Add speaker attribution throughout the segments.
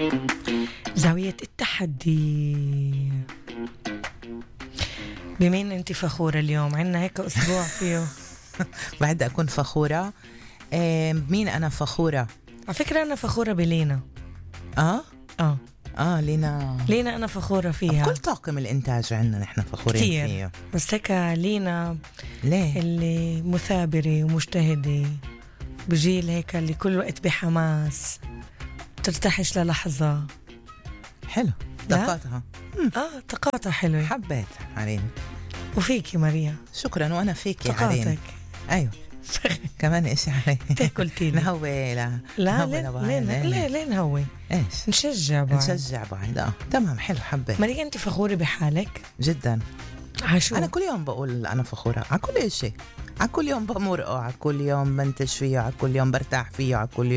Speaker 1: زاوية التحدي. بمين انت فخورة اليوم؟ عنا هيك اسبوع فيه
Speaker 2: بعد أكون فخورة. مين أنا فخورة؟
Speaker 1: على فكرة أنا فخورة بلينا. لينا أنا فخورة فيها.
Speaker 2: كل طاقم الإنتاج عنا نحن فخورين
Speaker 1: كتير
Speaker 2: فيه.
Speaker 1: بس هيك لينا
Speaker 2: ليه؟
Speaker 1: اللي مثابرة ومجتهدة بجيل هيك اللي كل وقت بحماس ترتاحش للحظة.
Speaker 2: حلو طاقاتها.
Speaker 1: طاقاتها حلوة.
Speaker 2: حبيت علينا.
Speaker 1: وفيكي ماريا.
Speaker 2: شكرا. وأنا فيكي
Speaker 1: طاقاتك.
Speaker 2: علينا. أيوه كمان إشي علي.
Speaker 1: تاكلتيني.
Speaker 2: نهوي لا
Speaker 1: ليه نهوي؟
Speaker 2: إيش؟
Speaker 1: نشجع
Speaker 2: بعض. تمام حلو. حبيت.
Speaker 1: ماريا أنت فخورة بحالك
Speaker 2: جدا.
Speaker 1: عشو؟
Speaker 2: أنا كل يوم بقول أنا فخورة على كل إشي، على كل يوم بمرقه، على كل يوم بنتج فيه، على كل يوم برتاح فيه، على كل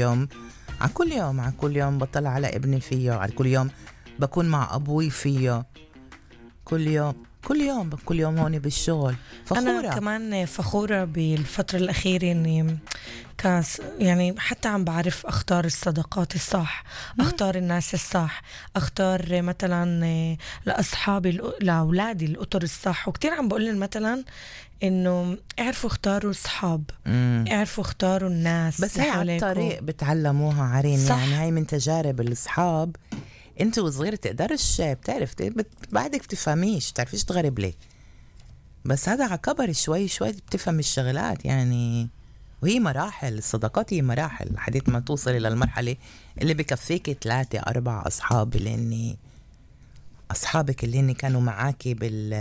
Speaker 2: يوم بطلع على ابني فيه، على كل يوم بكون مع أبوي فيه، كل يوم هوني بالشغل. فخورة.
Speaker 1: أنا كمان فخورة بالفترة الأخيرة إني يعني حتى عم بعرف أختار الصداقات الصح، أختار الناس الصح، أختار مثلا لأصحابي لأولادي الأطر الصح. وكتير عم بقول مثلا إنه اعرفوا اختاروا الصحاب، اعرفوا اختاروا الناس.
Speaker 2: بس هاي على الطريق بتعلموها عرين. يعني هاي من تجارب الأصحاب. انت وصغير تقدرش بتعرف بعدك بتفهميش، تعرفيش تغرب ليه. بس هذا على كبر شوي بتفهم الشغلات يعني. وهي مراحل، الصداقات هي مراحل لحد ما توصل إلى المرحلة اللي بكفيك 3-4 أصحاب، لأني أصحابك اللي كانوا معاكي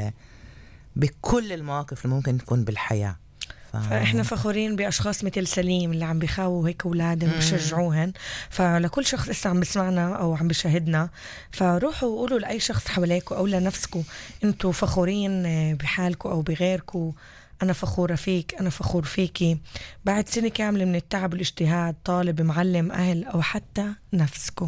Speaker 2: بكل المواقف اللي ممكن تكون بالحياة.
Speaker 1: فإحنا فخورين بأشخاص مثل سليم اللي عم بيخاووا هيك أولادهم بيشجعوهن. فلكل شخص لسه عم بسمعنا أو عم بيشاهدنا، فروحوا وقولوا لأي شخص حواليكوا أو لنفسكوا أنتوا فخورين بحالكوا أو بغيركوا. أنا فخورة فيك، أنا فخور فيكي. بعد سنة كاملة من التعب والاجتهاد، طالب، معلم، أهل أو حتى نفسكوا.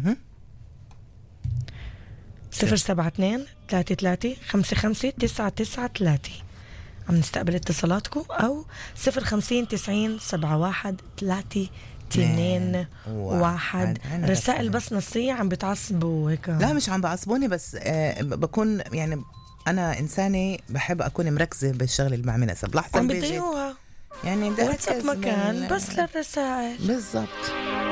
Speaker 1: 072-33-55-993 عم نستقبل اتصالاتكم، أو 050-90-78-321. رسائل بس نصية عم بتعصبوا هيك.
Speaker 2: لا مش عم بعصبوني، بس بكون يعني أنا إنساني بحب أكون مركزة بالشغل اللي بعملها. لحظة
Speaker 1: عم بتضيعوها
Speaker 2: يعني بدي
Speaker 1: واتساب مكان بس للرسائل.
Speaker 2: بالضبط.